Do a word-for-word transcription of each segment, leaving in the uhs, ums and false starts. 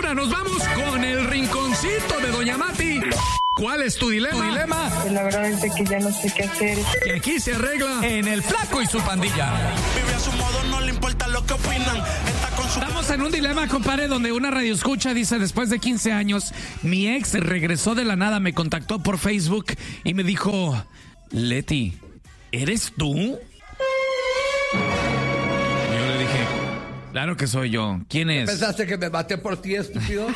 ahora nos vamos con el rinconcito de Doña Mati. ¿Cuál es tu dilema? ¿Tu dilema? Pues la verdad es que ya no sé qué hacer. Que aquí se arregla en El Flaco y su pandilla. Vive a su modo, no le importa lo que opinan. Está con su... Estamos en un dilema, compadre, donde una radioescucha dice, después de quince años, mi ex regresó de la nada, me contactó por Facebook y me dijo, Leti, ¿eres tú? Yo le dije, claro que soy yo. ¿Quién es? ¿Pensaste que me maté por ti, estúpido?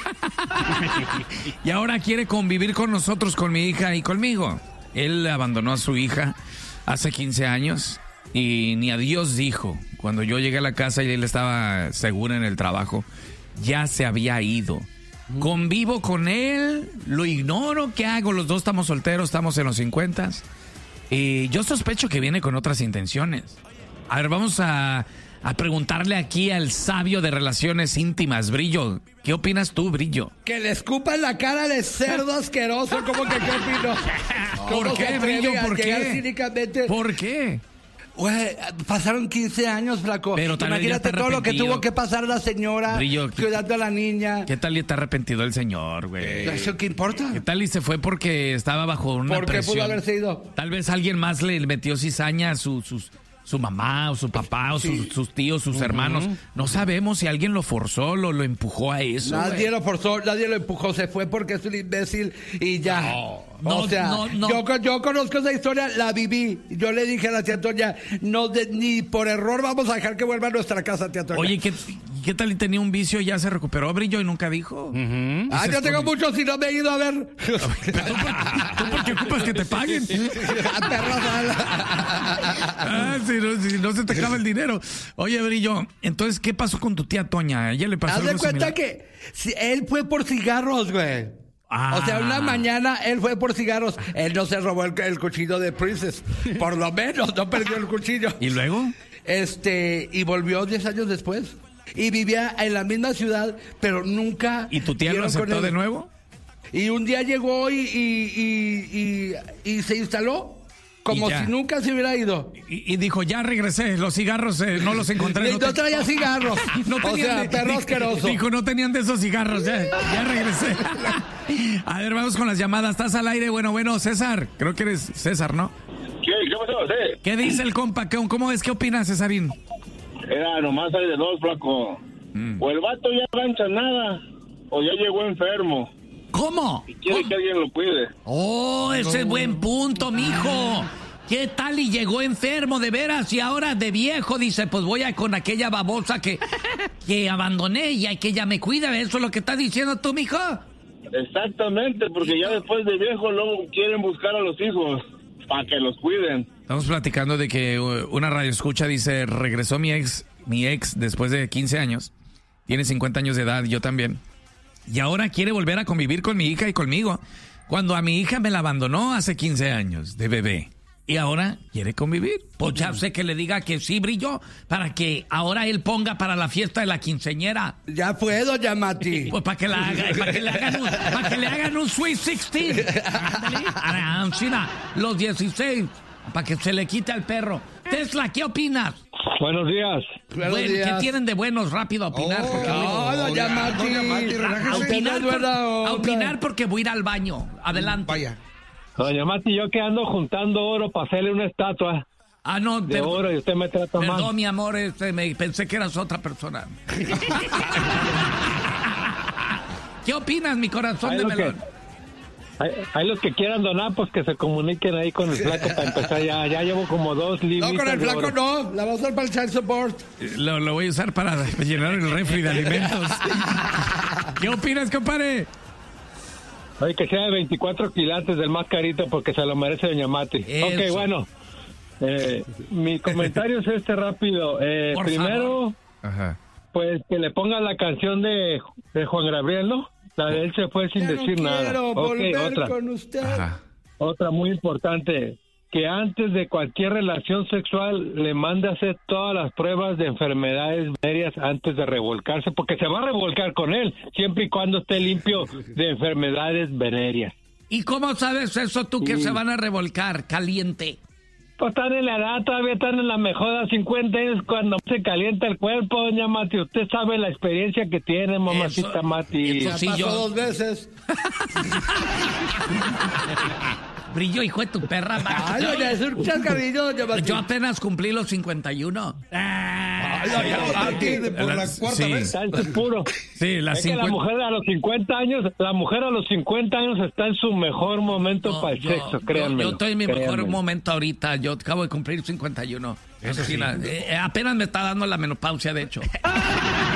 Y ahora quiere convivir con nosotros, con mi hija y conmigo. Él abandonó a su hija hace quince años y ni adiós dijo. Cuando yo llegué a la casa y él estaba seguro en el trabajo, ya se había ido. Convivo con él, lo ignoro, ¿qué hago? Los dos estamos solteros, estamos en los cincuentas. Y yo sospecho que viene con otras intenciones. A ver, vamos a, a preguntarle aquí al sabio de relaciones íntimas, Brillo. ¿Qué opinas tú, Brillo? Que le escupa en la cara de cerdo asqueroso. ¿Cómo que qué opino? ¿Por qué, Brillo? ¿Por qué? Cínicamente? ¿Por qué? Güey, pasaron quince años, flaco. Pero tal vez ya imagínate está todo lo que arrepentido. tuvo que pasar la señora, Brillo, ¿qué- cuidando a la niña. ¿Qué tal y está arrepentido el señor, güey? ¿Eso qué importa? ¿Qué tal y se fue porque estaba bajo una ¿Por qué presión? pudo haberse ido? Tal vez alguien más le metió cizaña a su, sus, su mamá o su papá o Sí. sus, sus tíos, sus hermanos. No sabemos si alguien lo forzó, lo, lo empujó a eso. Nadie güey. lo forzó, nadie lo empujó, se fue porque es un imbécil y ya. No, o sea, no, no. Yo, yo conozco esa historia, la viví. Yo le dije a la tía Toña, no de- ni por error vamos a dejar que vuelva a nuestra casa, tía Toña. Oye, ¿qué, ¿qué tal y tenía un vicio y ya se recuperó, Brillo, y nunca dijo? ah, yo tengo muchos y no me he ido a ver. ¿Tú por qué ocupas que te paguen? A perra mala. Ah, si no, si no se te acaba el dinero. Oye, Brillo, entonces, ¿qué pasó con tu tía Toña? ¿A ella le pasó Haz de algo cuenta similar? que si él fue por cigarros, güey. Ah. O sea, una mañana él fue por cigarros. Él no se robó el, el cuchillo de Princess. Por lo menos, no perdió el cuchillo. ¿Y luego? Este, y volvió diez años después. Y vivía en la misma ciudad, pero nunca... ¿Y tu tía lo dieron con aceptó él. de nuevo? Y un día llegó y, y, y, y, y se instaló. Como Y ya. si nunca se hubiera ido. Y, y dijo, ya regresé, los cigarros eh, no los encontré. Y no te- traía cigarros. No o tenían sea, de- perro dijo- asqueroso. Dijo, no tenían de esos cigarros, ya, ya regresé. A ver, vamos con las llamadas. Estás al aire, bueno, bueno, César. Creo que eres César, ¿no? ¿Qué? ¿Qué pasó? Sí. ¿Qué dice el compa? ¿Cómo, cómo es? ¿Qué opinas, Cesarín? Era nomás hay de dos, flaco. O el vato ya no avanza nada, o ya llegó enfermo ¿Cómo? y quiere que alguien lo cuide. Oh, ese es buen punto, mijo. ¿Qué tal y llegó enfermo de veras y ahora de viejo dice, pues voy a con aquella babosa que, que abandoné y que ella me cuida? ¿Eso es lo que estás diciendo tú, mijo? Exactamente, porque ya después de viejo luego quieren buscar a los hijos para que los cuiden. Estamos platicando de que uh, una radioescucha dice, regresó mi ex, mi ex después de quince años, tiene cincuenta años de edad, yo también, y ahora quiere volver a convivir con mi hija y conmigo, cuando a mi hija me la abandonó hace quince años de bebé. Y ahora quiere convivir. Pues ya sé que le diga que sí, Brillo, para que ahora él ponga para la fiesta de la quinceñera. Ya fue, doña Mati. Pues para que, la haga, para que le hagan un, para que le hagan un Sweet dieciséis. Ándale. Ah, China, los dieciséis. Para que se le quite al perro. Tesla, ¿qué opinas? Buenos días. Buenos Bueno, días. ¿qué tienen de buenos? Rápido a opinar. porque voy- No, doña Mati. Doña Mati, a, relájese. a Usted opinar, no es por- buena a onda. opinar porque voy a ir al baño. Adelante. Vaya. Doña Mati, yo que ando juntando oro para hacerle una estatua Ah, no, de per- oro y usted me trata perdón, mal. mi amor, este, me, pensé que eras otra persona. ¿Qué opinas, mi corazón Ahí de lo que- melón? Hay, hay los que quieran donar, pues que se comuniquen ahí con el flaco para empezar. Ya, ya llevo como dos libritas No, con el de flaco oro. no. La vamos a usar para el child support. Lo, lo voy a usar para llenar el refri de alimentos. ¿Qué opinas, compadre? Oye, que sea de veinticuatro quilates del más carito porque se lo merece doña Mati. Eso. Ok, bueno. Eh, mi comentario es este rápido. Eh, Por primero, Ajá. pues que le pongan la canción de, de Juan Gabriel, ¿no? La de él se fue sin Ya decir no nada. quiero Ok, volver otra. con usted. Ajá. Otra muy importante, que antes de cualquier relación sexual le mande a hacer todas las pruebas de enfermedades venéreas antes de revolcarse, porque se va a revolcar con él, siempre y cuando esté limpio de enfermedades venéreas. ¿Y cómo sabes eso tú que Sí. se van a revolcar caliente? Pues están en la edad, todavía están en la mejor a cincuenta años cuando se calienta el cuerpo, doña Mati. Usted sabe la experiencia que tiene, mamacita Eso- Mati. eso Ya sí, pasó yo- dos veces. Brillo, hijo de tu perra. Ay, doña, es un chascarrillo, doña Mati. Yo apenas cumplí los cincuenta y uno. Ay, doña Mati. Por la cuarta sí. vez. Está en su puro. Sí, las Es que la cincuenta. mujer a los cincuenta años, la mujer a los cincuenta años está en su mejor momento No, para el yo- sexo, yo, créanme. yo estoy en mi mejor momento ahorita. Yo acabo de cumplir cincuenta y uno. Eso sí, la- eh, apenas me está dando la menopausia, de hecho.